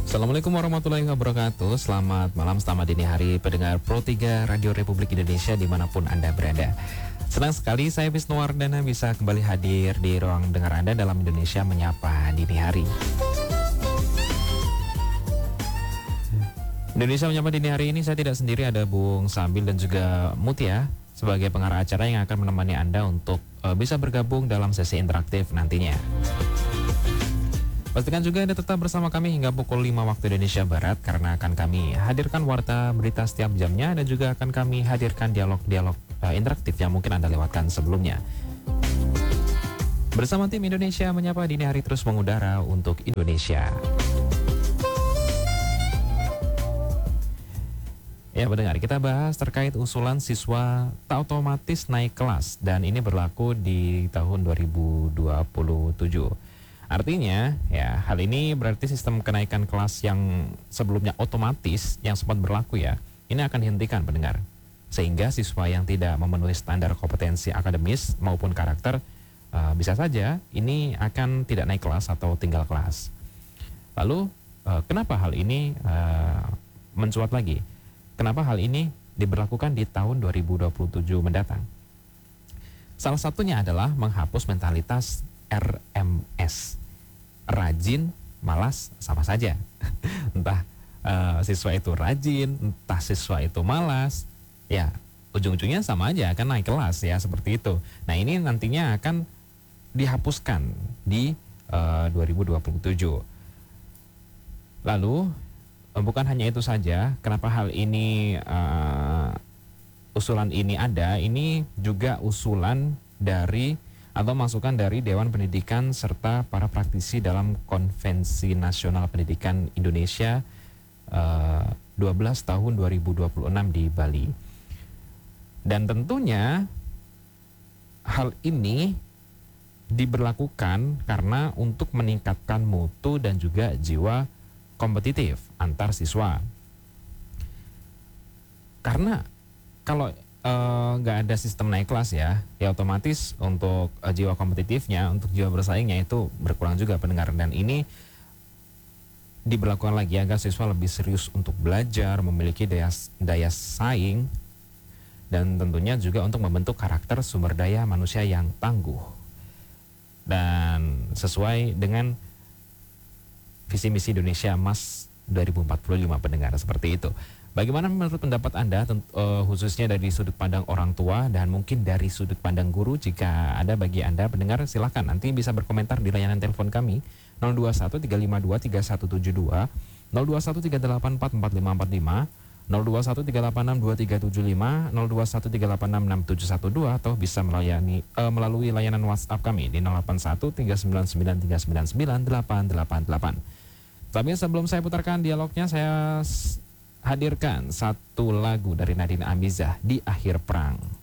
Assalamualaikum warahmatullahi wabarakatuh. Selamat malam, selamat dini hari pendengar Pro 3 Radio Republik Indonesia dimanapun Anda berada. Senang sekali saya Wisnu Wardana bisa kembali hadir di ruang dengar Anda dalam Indonesia Menyapa Dini Hari. Indonesia Menyapa Dini Hari ini saya tidak sendiri, ada Bung Sambil dan juga Mutia sebagai pengarah acara yang akan menemani Anda untuk bisa bergabung dalam sesi interaktif nantinya. Pastikan juga Anda tetap bersama kami hingga pukul 5 waktu Indonesia Barat, karena akan kami hadirkan warta berita setiap jamnya dan juga akan kami hadirkan dialog-dialog interaktif yang mungkin Anda lewatkan sebelumnya. Bersama tim Indonesia Menyapa Dini Hari terus mengudara untuk Indonesia. Ya pendengar, kita bahas terkait usulan siswa tak otomatis naik kelas, dan ini berlaku di tahun 2027. Artinya, ya, hal ini berarti sistem kenaikan kelas yang sebelumnya otomatis yang sempat berlaku ya, ini akan dihentikan pendengar. Sehingga siswa yang tidak memenuhi standar kompetensi akademis maupun karakter bisa saja ini akan tidak naik kelas atau tinggal kelas. Lalu, kenapa hal ini mencuat lagi? Kenapa hal ini diberlakukan di tahun 2027 mendatang? Salah satunya adalah menghapus mentalitas RMS, rajin, malas, sama saja. Entah siswa itu rajin, entah siswa itu malas, ya ujung-ujungnya sama aja, akan naik kelas ya, seperti itu. Nah ini nantinya akan dihapuskan di 2027. Lalu bukan hanya itu saja, kenapa hal ini usulan ini ada, ini juga usulan dari atau masukan dari Dewan Pendidikan serta para praktisi dalam Konvensi Nasional Pendidikan Indonesia 12 tahun 2026 di Bali. Dan tentunya hal ini diberlakukan karena untuk meningkatkan mutu dan juga jiwa kompetitif antar siswa. Karena kalau nggak ada sistem naik kelas ya otomatis untuk jiwa kompetitifnya, untuk jiwa bersaingnya itu berkurang juga pendengar. Dan ini diberlakukan lagi agar siswa lebih serius untuk belajar, memiliki daya saing, dan tentunya juga untuk membentuk karakter sumber daya manusia yang tangguh dan sesuai dengan visi misi Indonesia Emas 2045 pendengar, seperti itu. Bagaimana menurut pendapat Anda, khususnya dari sudut pandang orang tua dan mungkin dari sudut pandang guru? Jika ada bagi Anda pendengar, silahkan nanti bisa berkomentar di layanan telepon kami 021 352 3172, 021 384 4545, 021 386 2375, 021 386 6712, atau bisa melalui layanan WhatsApp kami di 081 399 399 888. Tapi sebelum saya putarkan dialognya, saya hadirkan satu lagu dari Nadine Amizah, Di Akhir Perang.